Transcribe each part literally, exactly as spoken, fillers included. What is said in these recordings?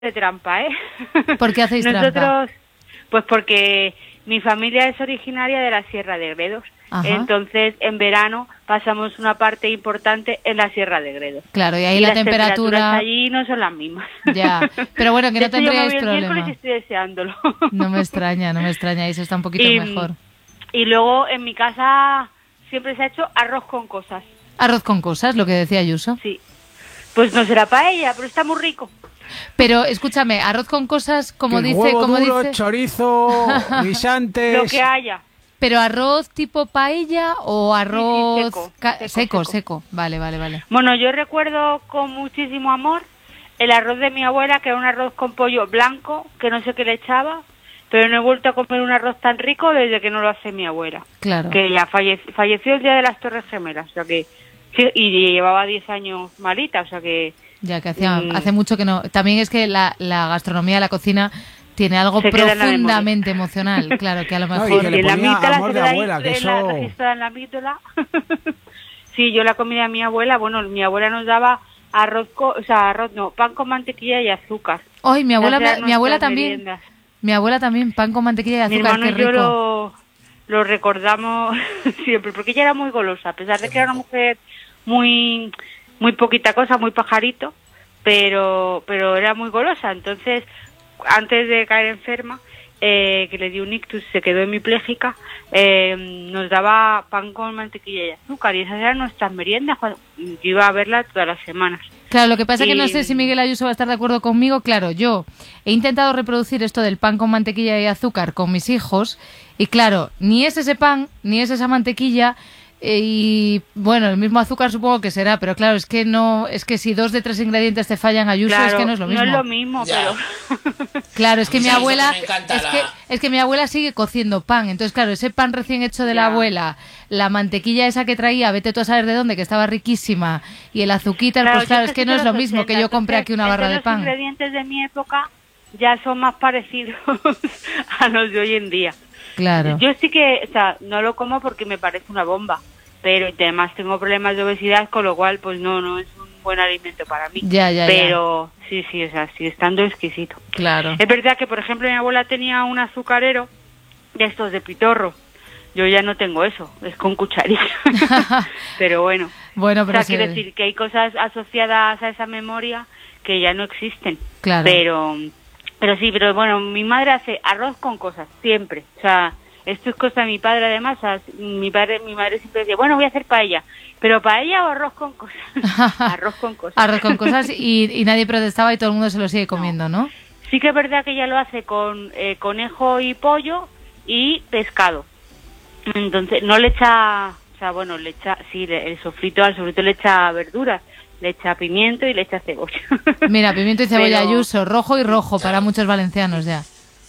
de trampa, ¿eh? ¿Por qué hacéis Nosotros, trampa? pues porque mi familia es originaria de la Sierra de Gredos. Ajá. Entonces, en verano pasamos una parte importante en la Sierra de Gredos. Claro, y ahí y la las temperatura... temperaturas allí no son las mismas. Ya, pero bueno, que De no hecho, yo me tendríais voy el problema. miércoles y estoy deseándolo. No me extraña, no me extraña, eso está un poquito y, mejor. Y luego en mi casa siempre se ha hecho arroz con cosas. Arroz con cosas, lo que decía Ayuso. Sí. Pues no será paella, pero está muy rico. Pero escúchame, arroz con cosas, como Que el dice, huevo como duro, dice, chorizo, guisantes. Lo que haya. pero arroz tipo paella o arroz Sí, sí, seco, ca- seco, seco, seco. seco. Vale, vale, vale. Bueno, yo recuerdo con muchísimo amor el arroz de mi abuela, que era un arroz con pollo blanco, que no sé qué le echaba, pero no he vuelto a comer un arroz tan rico desde que no lo hace mi abuela. Claro. Que ya falle- falleció el día de las Torres Gemelas, o sea que sí, y llevaba diez años malita, o sea que Ya que hacía, Mm. hace mucho que no. También es que la, la gastronomía, la cocina tiene algo Se queda en la profundamente emocional, claro, que a lo No, y mejor... que le en la ponía amígdala amor se de queda ahí, abuela, que en la- eso- registrada en la amígdala. Sí, yo la comida de mi abuela, bueno, mi abuela nos daba arroz, co- o sea, arroz no, pan con mantequilla y azúcar. Ay, mi abuela, Esas eran mi abuela nuestras también, meriendas. mi abuela también, pan con mantequilla y Mi azúcar, hermano qué y yo rico. lo, lo recordamos siempre, porque ella era muy golosa, a pesar de que era una mujer muy muy poquita cosa, muy pajarito, pero pero era muy golosa. Entonces, antes de caer enferma, eh, que le dio un ictus, se quedó hemipléjica, eh, nos daba pan con mantequilla y azúcar, y esas eran nuestras meriendas. Cuando, yo iba a verla todas las semanas. Claro, lo que pasa es que no Y- sé si Miguel Ayuso va a estar de acuerdo conmigo. Claro, yo he intentado reproducir esto del pan con mantequilla y azúcar con mis hijos y claro, ni es ese pan, ni es esa mantequilla eh, y bueno, el mismo azúcar supongo que será, pero claro, es que no, es que si dos de tres ingredientes te fallan, Ayuso, Claro, es que no es lo mismo. No es lo mismo, Ya. pero... Claro, es que A mí mi sabes lo que abuela me encanta es la- que es que mi abuela sigue cociendo pan, entonces claro, ese pan recién hecho de la Ya. abuela, la mantequilla esa que traía, vete tú a saber de dónde, que estaba riquísima, y el azuquita, pues yo claro, es que soy no de es los lo mismo que ochenta, yo compré entonces, aquí una barra de entonces pan. Los ingredientes de mi época ya son más parecidos a los de hoy en día. Claro. Yo sí que, o sea, no lo como porque me parece una bomba, pero además tengo problemas de obesidad, con lo cual pues no no es un buen alimento para mí. Ya, ya, ya. Pero sí, sí, o sea, sigue estando exquisito. Claro. Es verdad que, por ejemplo, mi abuela tenía un azucarero de estos de pitorro. Yo ya no tengo eso, es con cucharilla. Pero bueno. Bueno, O pero sea, sí. quiero decir que hay cosas asociadas a esa memoria que ya no existen. Claro. Pero, pero sí, pero bueno, mi madre hace arroz con cosas, siempre. O sea, esto es cosa de mi padre además. O sea, mi padre, mi madre siempre decía, bueno, voy a hacer paella. Pero paella o arroz con cosas. Arroz con cosas. Arroz con cosas y, y nadie protestaba y todo el mundo se lo sigue comiendo, ¿no? Sí que es verdad que ella lo hace con eh, conejo y pollo y pescado. Entonces, no le echa, o sea, bueno, le echa, sí, le- el sofrito, al sofrito le echa verduras, le echa pimiento y le echa cebolla. Mira, pimiento y cebolla Pero- Ayuso, rojo y rojo para muchos valencianos ya.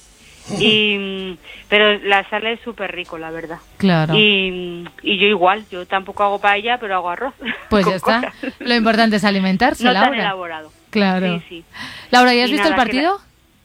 Y, mm, pero la sal es súper rico, la verdad. Claro. Y, y yo igual, yo tampoco hago paella, pero hago arroz. Pues con ya está. cosas. Lo importante es alimentarse, No tan Laura. elaborado. Claro. Sí, sí. Laura, ¿ya has Y visto el nada, que partido?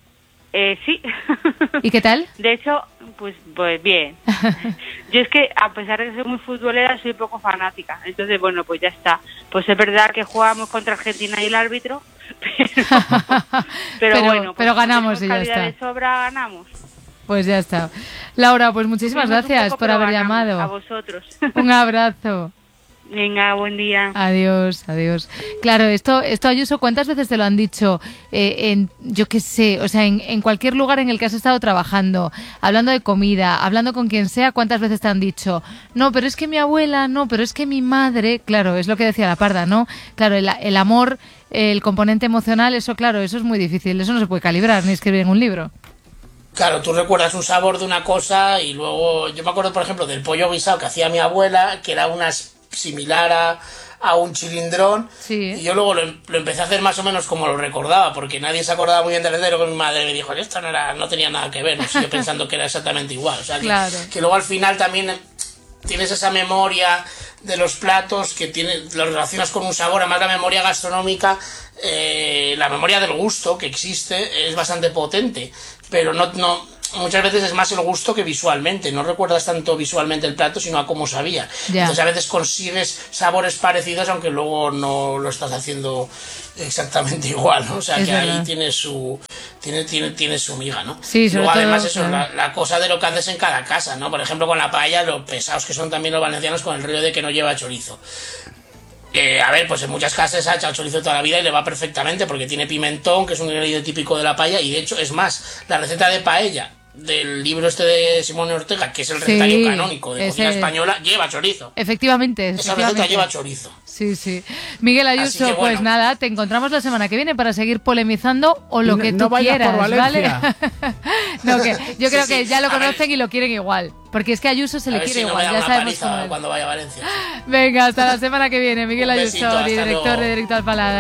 Eh, sí. ¿Y qué tal? De hecho, pues, pues bien. Yo es que, a pesar de que soy muy futbolera, soy poco fanática. Entonces, bueno, pues ya está. Pues es verdad que jugamos contra Argentina y el árbitro, pero, pero, Pero- bueno. Pues pero como ganamos tenemos y ya calidad está. de sobra, ganamos. Pues ya está. Laura, pues muchísimas Sufrimos un gracias poco, por pero haber ganamos. A llamado. vosotros. Un abrazo. Venga, buen día. Adiós, adiós. Claro, esto, esto Ayuso, ¿cuántas veces te lo han dicho? Eh, en, yo qué sé, o sea, en, en cualquier lugar en el que has estado trabajando, hablando de comida, hablando con quien sea, ¿cuántas veces te han dicho? No, pero es que mi abuela, no, pero es que mi madre, claro, es lo que decía la Parda, ¿no? Claro, el, el amor, el componente emocional, eso, claro, eso es muy difícil, eso no se puede calibrar ni escribir en un libro. Claro, tú recuerdas un sabor de una cosa y luego... Yo me acuerdo, por ejemplo, del pollo guisado que hacía mi abuela, que era una similar a, a un chilindrón. Sí. Y yo luego lo, em- lo empecé a hacer más o menos como lo recordaba, porque nadie se acordaba muy bien del receta, que mi madre me dijo, esto no, era, no tenía nada que ver, no sigo pensando que era exactamente igual. O sea, que, Claro. que luego al final también tienes esa memoria de los platos que tiene, lo relacionas con un sabor, además la memoria gastronómica, eh, la memoria del gusto que existe es bastante potente, pero no, no, muchas veces es más el gusto que visualmente. No recuerdas tanto visualmente el plato, sino a cómo sabía. Ya. Entonces a veces consigues sabores parecidos, aunque luego no lo estás haciendo exactamente igual, ¿no? O sea, Es que verdad. ahí tiene su tiene, tiene, tiene su miga, ¿no? Sí, y sobre luego todo, además eso, claro. la, la cosa de lo que haces en cada casa, ¿no? Por ejemplo, con la paella, lo pesados que son también los valencianos con el rollo de que no lleva chorizo. Eh, a ver, pues en muchas casas se ha echado chorizo toda la vida y le va perfectamente porque tiene pimentón, que es un ingrediente típico de la paella, y de hecho, es más, la receta de paella del libro este de Simón Ortega, que es el Sí, recetario canónico de cocina ese- española, lleva chorizo. Efectivamente, Esa efectivamente. receta lleva chorizo. Sí, sí. Miguel Ayuso, Así que bueno. pues nada, te encontramos la semana que viene para seguir polemizando o lo No- que no tú vayas quieras, por ¿vale? Valencia. No, que yo Sí, creo sí. que ya lo A ver. conocen y lo quieren igual. Porque es que a Ayuso se A le ver quiere si no igual, me da ya una sabemos paliza cómo es. cuando vaya a Valencia. Venga, hasta la semana que viene. Miguel Un besito, Ayuso, hasta director luego. de Directo al Paladar.